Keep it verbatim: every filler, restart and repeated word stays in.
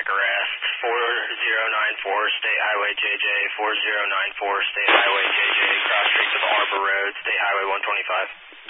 cardiac arrest. four zero nine four State Highway J J, four zero nine four State Highway J J, cross streets of Arbor Road, State Highway one twenty-five.